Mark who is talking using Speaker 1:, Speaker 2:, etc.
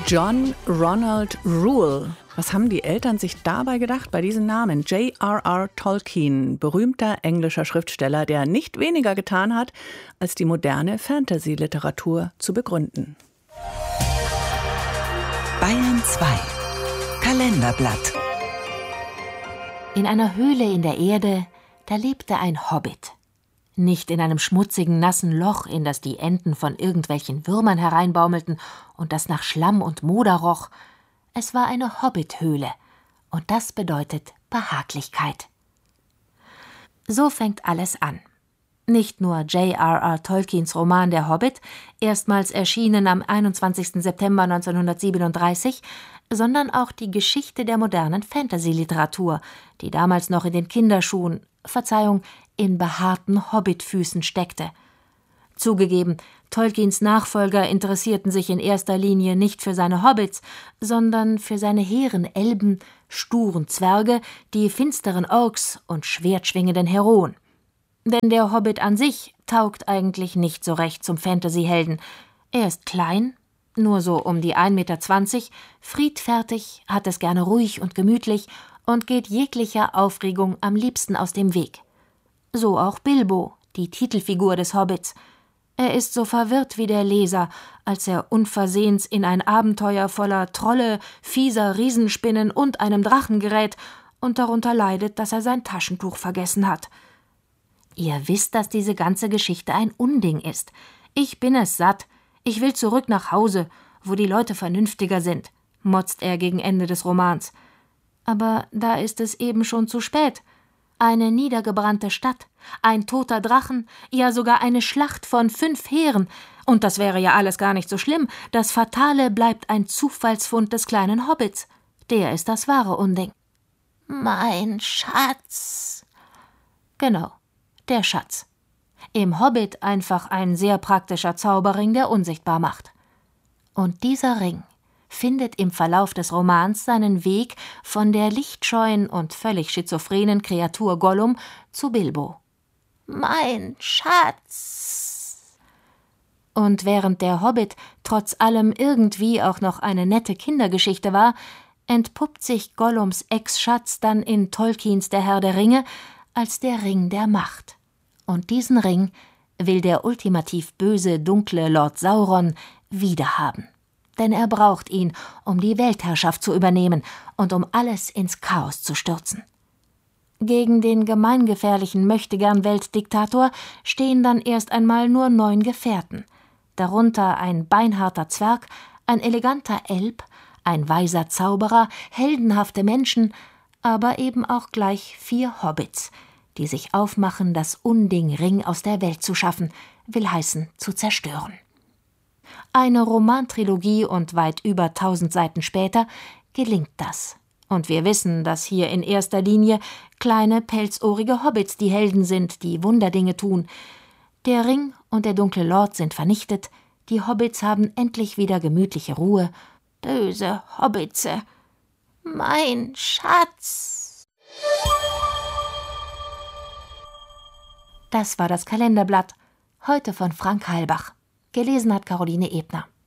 Speaker 1: John Ronald Reuel. Was haben die Eltern sich dabei gedacht bei diesem Namen? J.R.R. Tolkien, berühmter englischer Schriftsteller, der nicht weniger getan hat, als die moderne Fantasy-Literatur zu begründen.
Speaker 2: Bayern 2 Kalenderblatt.
Speaker 3: In einer Höhle in der Erde, da lebte ein Hobbit. Nicht in einem schmutzigen, nassen Loch, in das die Enten von irgendwelchen Würmern hereinbaumelten und das nach Schlamm und Moder roch. Es war eine Hobbithöhle, und das bedeutet Behaglichkeit. So fängt alles an. Nicht nur J.R.R. Tolkiens Roman Der Hobbit, erstmals erschienen am 21. September 1937, sondern auch die Geschichte der modernen Fantasy-Literatur, die damals noch in den Kinderschuhen, in behaarten Hobbitfüßen steckte. Zugegeben, Tolkiens Nachfolger interessierten sich in erster Linie nicht für seine Hobbits, sondern für seine hehren Elben, sturen Zwerge, die finsteren Orks und schwertschwingenden Heroen. Denn der Hobbit an sich taugt eigentlich nicht so recht zum Fantasy-Helden. Er ist klein, nur so um die 1,20 Meter, friedfertig, hat es gerne ruhig und gemütlich und geht jeglicher Aufregung am liebsten aus dem Weg. So auch Bilbo, die Titelfigur des Hobbits. Er ist so verwirrt wie der Leser, als er unversehens in ein Abenteuer voller Trolle, fieser Riesenspinnen und einem Drachen gerät und darunter leidet, dass er sein Taschentuch vergessen hat. Ihr wisst, dass diese ganze Geschichte ein Unding ist. Ich bin es satt. Ich will zurück nach Hause, wo die Leute vernünftiger sind, motzt er gegen Ende des Romans. Aber da ist es eben schon zu spät. Eine niedergebrannte Stadt, ein toter Drachen, ja sogar eine Schlacht von 5 Heeren. Und das wäre ja alles gar nicht so schlimm. Das Fatale bleibt ein Zufallsfund des kleinen Hobbits. Der ist das wahre Unding. Mein Schatz. Genau, der Schatz. Im Hobbit einfach ein sehr praktischer Zauberring, der unsichtbar macht. Und dieser Ring findet im Verlauf des Romans seinen Weg von der lichtscheuen und völlig schizophrenen Kreatur Gollum zu Bilbo. Mein Schatz! Und während der Hobbit trotz allem irgendwie auch noch eine nette Kindergeschichte war, entpuppt sich Gollums Ex-Schatz dann in Tolkiens Der Herr der Ringe als der Ring der Macht. Und diesen Ring will der ultimativ böse, dunkle Lord Sauron wiederhaben. Denn er braucht ihn, um die Weltherrschaft zu übernehmen und um alles ins Chaos zu stürzen. Gegen den gemeingefährlichen Möchtegern-Weltdiktator stehen dann erst einmal nur 9 Gefährten. Darunter ein beinharter Zwerg, ein eleganter Elb, ein weiser Zauberer, heldenhafte Menschen, aber eben auch gleich 4 Hobbits, die sich aufmachen, das Unding Ring aus der Welt zu schaffen, will heißen, zu zerstören. Eine Romantrilogie und weit über 1000 Seiten später gelingt das. Und wir wissen, dass hier in erster Linie kleine, pelzohrige Hobbits die Helden sind, die Wunderdinge tun. Der Ring und der dunkle Lord sind vernichtet, die Hobbits haben endlich wieder gemütliche Ruhe. Böse Hobbitse, mein Schatz! Das war das Kalenderblatt, heute von Frank Heilbach. Gelesen hat Caroline Ebner.